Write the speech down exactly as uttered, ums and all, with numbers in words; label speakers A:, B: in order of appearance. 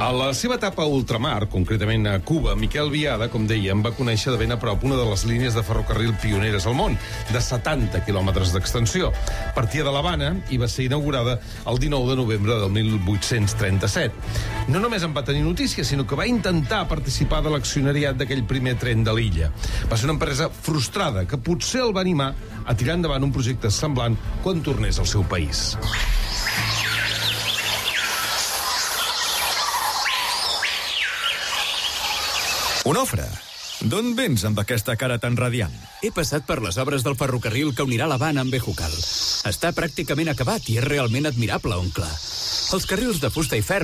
A: A la seva etapa a ultramar, concretament a Cuba, Miquel Biada, com dèiem, va conèixer de ben a prop una de les línies de ferrocarril pioneres al món, de setanta quilòmetres d'extensió. Partia de l'Havana i va ser inaugurada el dinou de novembre del mil vuit-cents trenta-set. No només en va tenir notícia, sinó que va intentar participar de l'accionariat d'aquell primer tren de l'illa. Va ser una empresa frustrada que potser el va animar a tirar endavant un projecte semblant quan tornés al seu país.
B: Onofre, d'on vens amb aquesta cara tan radiant?
C: He passat per les obres del ferrocarril que unirà l'Havana amb Bejucal. Està pràcticament acabat i és realment admirable, oncle. Els carrils de fusta i ferro